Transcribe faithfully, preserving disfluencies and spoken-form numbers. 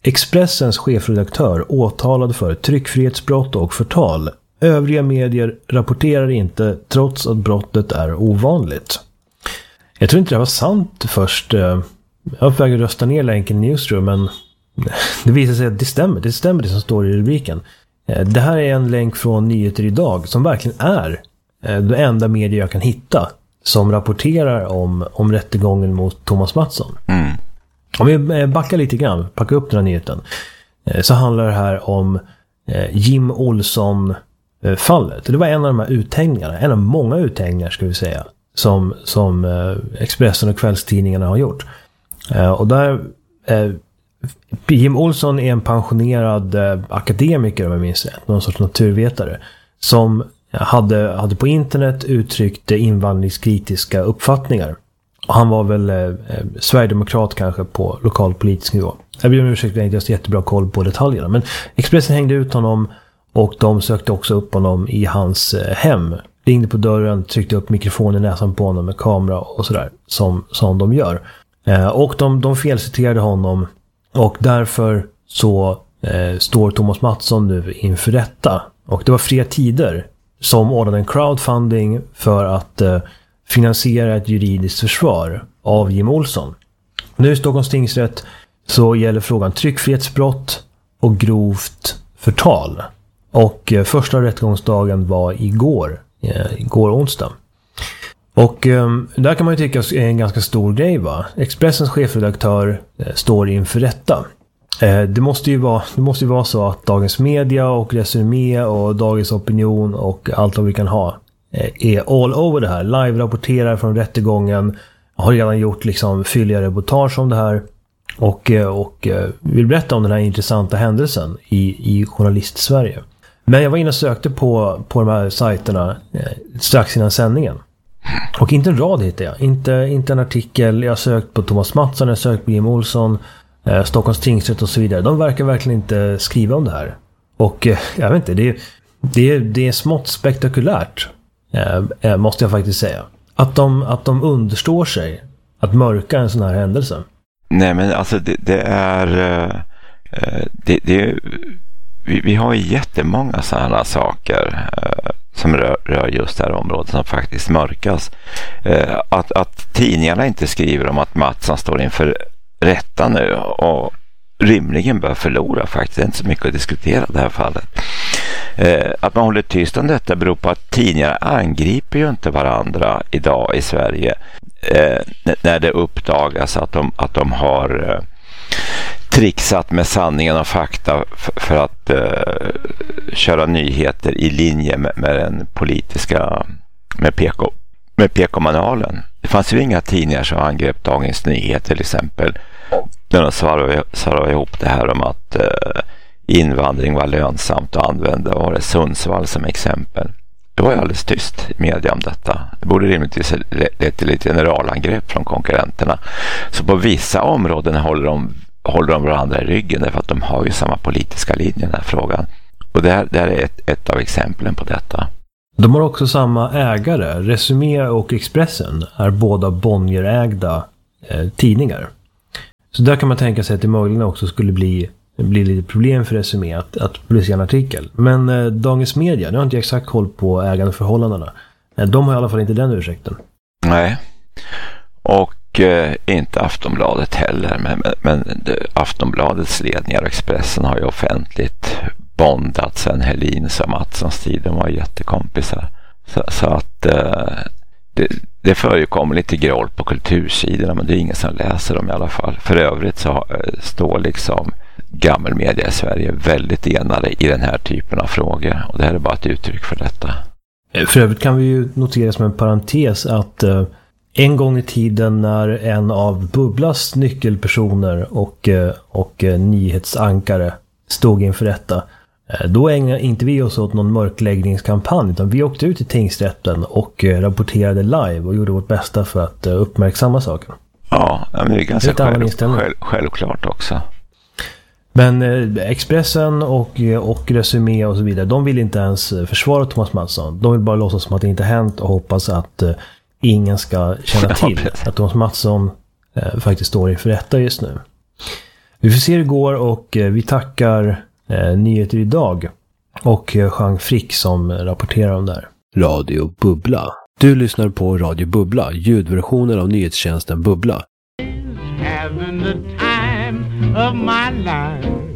Expressens chefredaktör åtalad för tryckfrihetsbrott och förtal. Övriga medier rapporterar inte trots att brottet är ovanligt. Jag tror inte det var sant först. Jag vägrade rösta ner länken i Newsroom, men det visar sig att det stämmer. Det stämmer det som står i rubriken. Det här är en länk från Nyheter idag som verkligen är det enda medier jag kan hitta som rapporterar om, om rättegången mot Thomas Mattsson. Mm. Om vi backar lite grann, packar upp den här nyheten, så handlar det här om Jim Olsson-fallet. Det var en av de här uthängningarna, en av många uthängningar ska vi säga, som, som Expressen och kvällstidningarna har gjort. Och där Jim Olsson är en pensionerad akademiker, om jag minns rätt, någon sorts naturvetare, som hade, hade på internet uttryckt invandringskritiska uppfattningar. Och han var väl eh, Sverigedemokrat kanske på lokalpolitisk nivå. Jag ber om ursäkt, jag har inte haft jättebra koll på detaljerna. Men Expressen hängde ut honom och de sökte också upp honom i hans eh, hem. Ringde på dörren, tryckte upp mikrofonen i näsan på honom med kamera och sådär, som, som de gör. Eh, och de, de felciterade honom och därför så eh, står Thomas Mattsson nu inför rätta. Och det var Fria Tider som ordnade en crowdfunding för att eh, finansiera ett juridiskt försvar av Jim Olsson. Nu i Stockholms tingsrätt så gäller frågan tryckfrihetsbrott och grovt förtal. Och eh, första rättegångsdagen var igår, eh, igår onsdag. Och eh, där kan man ju tycka är en ganska stor grej, va? Expressens chefredaktör eh, står inför rätta. Eh, det måste ju vara, det måste ju vara så att Dagens Media och Resumé och Dagens Opinion och allt vad vi kan ha är all over det här. Live-rapporterar från rättegången, har redan gjort liksom fylliga reportage om det här och, och vill berätta om den här intressanta händelsen i, i journalist-Sverige. Men jag var inne och sökte på, på de här sajterna eh, strax innan sändningen. Och inte en rad hittade jag. Inte, inte en artikel. Jag har sökt på Thomas Mattsson, jag har sökt på Jim Olsson, eh, Stockholms tingsrätt och så vidare. De verkar verkligen inte skriva om det här. Och eh, jag vet inte, det är, det är, det är smått spektakulärt. Eh, måste jag faktiskt säga. Att de, att de understår sig att mörka en sån här händelse. Nej, men alltså det, det är eh, det, det, vi, vi har ju jättemånga sådana saker eh, som rör, rör just det här området som faktiskt mörkas. Eh, att, att tidningarna inte skriver om att Mattsson står inför rätta nu och rimligen bör förlora faktiskt. Det är inte så mycket att diskutera i det här fallet. Eh, att man håller tyst om detta beror på att tidningar angriper ju inte varandra idag i Sverige eh, när det uppdagas att de, att de har eh, trixat med sanningen och fakta för, för att eh, köra nyheter i linje med, med den politiska med P K, med P K-manualen. Det fanns ju inga tidningar som angrep Dagens Nyheter till exempel när de svarade, svarade ihop det här om att eh, invandring var lönsamt att använda, var det Sundsvall som exempel. Det var ju alldeles tyst i media om detta. Det borde rimligtvis leda till ett generalangrepp från konkurrenterna. Så på vissa områden håller de, håller de varandra i ryggen därför att de har ju samma politiska linje i den här frågan. Och det här, det här är ett, ett av exemplen på detta. De har också samma ägare. Resumé och Expressen är båda Bonnier-ägda eh, tidningar. Så där kan man tänka sig att det möjligen också skulle bli Det blir lite problem för Resumé att, att publicera en artikel. Men eh, Dagens Media, nu har inte jag exakt koll på ägandeförhållandena. Eh, de har i alla fall inte den ursäkten. Nej, och eh, inte Aftonbladet heller. Men, men, men det, Aftonbladets ledningar och Expressen har ju offentligt bondat sen Helins och Mattssons tid. De var jättekompisar. Så, så att eh, det, det förekommer lite grål på kultursidorna, men det är ingen som läser dem i alla fall. För övrigt så eh, står liksom gammelmedia i Sverige väldigt enade i den här typen av frågor, och det här är bara ett uttryck för detta. För övrigt kan vi ju notera som en parentes att eh, en gång i tiden när en av Bubblas nyckelpersoner och, eh, och eh, nyhetsankare stod inför detta, eh, då ägnade inte vi oss åt någon mörkläggningskampanj, utan vi åkte ut i tingsrätten och eh, rapporterade live och gjorde vårt bästa för att eh, uppmärksamma saken. Ja, men det är ganska själv, själv, självklart också. Men eh, Expressen och, och Resumé och så vidare, de vill inte ens försvara Thomas Mattsson. De vill bara låtsas som att det inte hänt och hoppas att eh, ingen ska känna till ja, att Thomas Mattsson eh, faktiskt står inför rätta just nu. Vi får se hur det går och vi tackar eh, Nyheter idag och eh, Jean Frick som rapporterar om det här. Radio Bubbla. Du lyssnar på Radio Bubbla, ljudversionen av nyhetstjänsten Bubbla. Having the time of my life.